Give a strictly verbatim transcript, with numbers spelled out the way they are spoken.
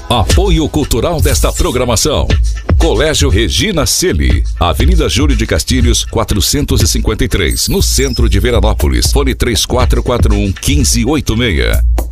Apoio cultural desta programação: Colégio Regina Celi, Avenida Júlio de Castilhos, quatrocentos e cinquenta e três, no centro de Veranópolis. Fone três quatro quatro um, um cinco oito seis.